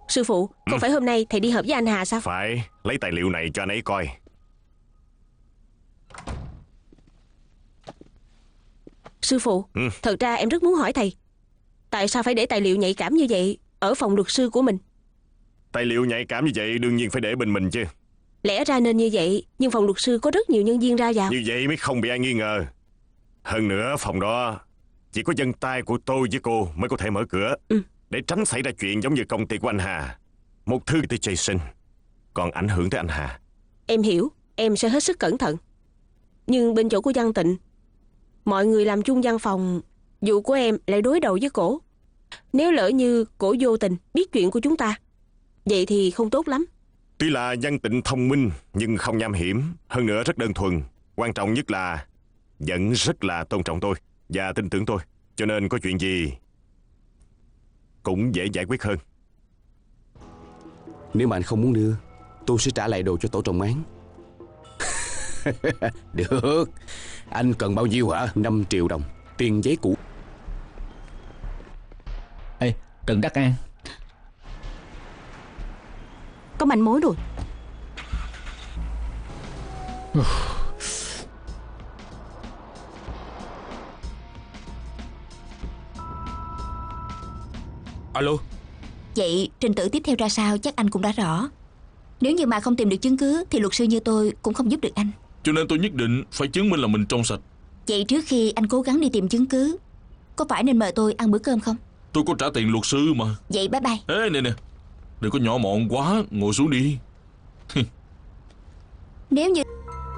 Sư phụ, không phải hôm nay thầy đi họp với anh Hà sao? Phải, lấy tài liệu này cho anh ấy coi. Sư phụ, thật ra em rất muốn hỏi thầy, tại sao phải để tài liệu nhạy cảm như vậy ở phòng luật sư của mình? Tài liệu nhạy cảm như vậy đương nhiên phải để bên mình chứ. Lẽ ra nên như vậy, nhưng phòng luật sư có rất nhiều nhân viên ra vào. Như vậy mới không bị ai nghi ngờ. Hơn nữa phòng đó chỉ có chân tay của tôi với cô mới có thể mở cửa, để tránh xảy ra chuyện giống như công ty của anh Hà. Một thư tới Jason còn ảnh hưởng tới anh Hà. Em hiểu, em sẽ hết sức cẩn thận. Nhưng bên chỗ của Văn Tịnh, mọi người làm chung văn phòng, vụ của em lại đối đầu với cổ. Nếu lỡ như cổ vô tình biết chuyện của chúng ta, vậy thì không tốt lắm. Tuy là Văn Tịnh thông minh nhưng không nham hiểm, hơn nữa rất đơn thuần. Quan trọng nhất là vẫn rất là tôn trọng tôi và tin tưởng tôi, cho nên có chuyện gì cũng dễ giải quyết hơn. Nếu mà anh không muốn đưa, tôi sẽ trả lại đồ cho tổ trọng án. Được. Anh cần bao nhiêu hả? 5 triệu đồng tiền giấy cũ. Ê, Trần Đắc An, Có manh mối rồi. Alo. Vậy trình tự tiếp theo ra sao chắc anh cũng đã rõ. Nếu như mà không tìm được chứng cứ thì luật sư như tôi cũng không giúp được anh. Cho nên tôi nhất định phải chứng minh là mình trong sạch. Vậy trước khi anh cố gắng đi tìm chứng cứ, có phải nên mời tôi ăn bữa cơm không? Tôi có trả tiền luật sư mà. Vậy bye bye. Ê nè, đừng có nhỏ mọn quá, ngồi xuống đi. Nếu như...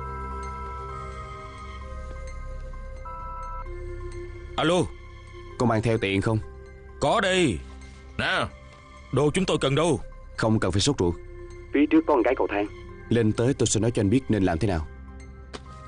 Alo. Có mang theo tiền không? Có đây. Nè, Đồ chúng tôi cần đâu. Không cần phải sốt ruột. Phía trước có một cái cầu thang. Lên tới tôi sẽ nói cho anh biết nên làm thế nào.